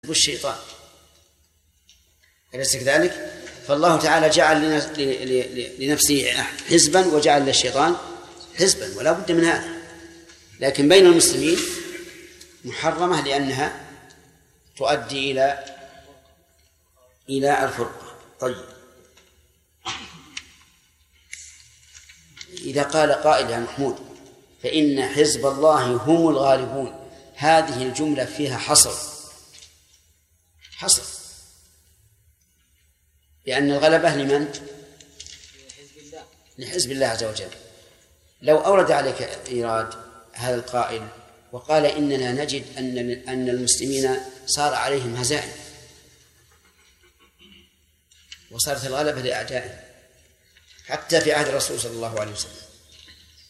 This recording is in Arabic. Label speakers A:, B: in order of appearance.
A: الشيطان، أليس كذلك؟ فالله تعالى جعل لنفسه حزبا وجعل للشيطان حزبا، ولا بد من هذا. لكن بين المسلمين محرمة لأنها تؤدي إلى الفرقة. طيب، إذا قال قائل يا محمود فإن حزب الله هم الغالبون، هذه الجملة فيها حصر، لأن الغلبة لمن؟ لحزب الله عز وجل. لو أورد عليك إيراد هذا القائل وقال إننا نجد أن المسلمين صار عليهم هزائم وصارت الغلبة لأعدائهم حتى في عهد الرسول صلى الله عليه وسلم،